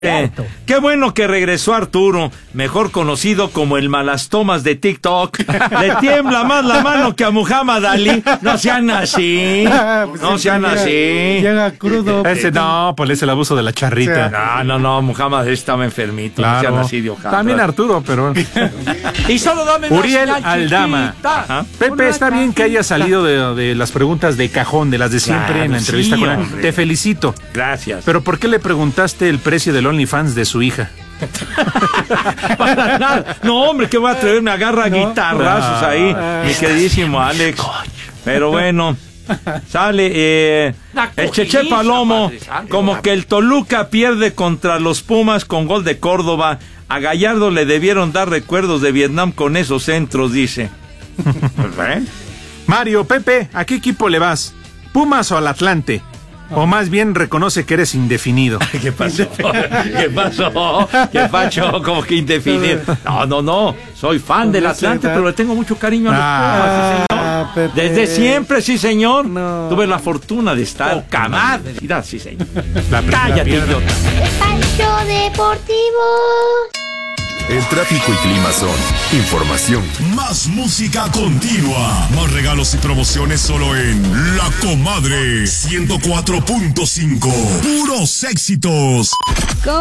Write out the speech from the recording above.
Qué bueno que regresó Arturo, mejor conocido como el Malastomas de TikTok. Le tiembla más la mano que a Muhammad Ali. No sean así. No sean así. Llega crudo. Ese no, pues es el abuso de la charrita. No, Muhammad estaba enfermito. Claro. No sean así de hojas. También Arturo, pero... Y solo dame una Uriel señal Aldama. Ajá. Pepe, está bien que haya salido de las preguntas de cajón, de las de siempre, Claro, en la entrevista sí, con él. hombre. Te felicito. Gracias. Pero ¿por qué le preguntaste el precio del OnlyFans de su hija? Para nada. No, hombre, que voy a atreverme, agarra guitarrazos ahí, mi queridísimo Alex. Pero bueno, sale el Cheche Palomo, como que el Toluca pierde contra los Pumas con gol de Córdoba. A Gallardo le debieron dar recuerdos de Vietnam con esos centros, dice. Mario, Pepe, ¿a qué equipo le vas? ¿Pumas o al Atlante? O más bien reconoce que eres indefinido. ¿Qué pasó? ¿Qué pasó? ¿Qué pasó? Como que indefinido. No. Soy fan del Atlante, pero le tengo mucho cariño a los Pumas, sí, señor. Pepe. Desde siempre, sí, señor. No. Tuve la fortuna de estar. Camarada, sí, señor. La primera Cállate, piedra. idiota. Espacio Deportivo. El tráfico y clima son información. Más música continua. Más regalos y promociones solo en La Comadre 104.5. Puros éxitos.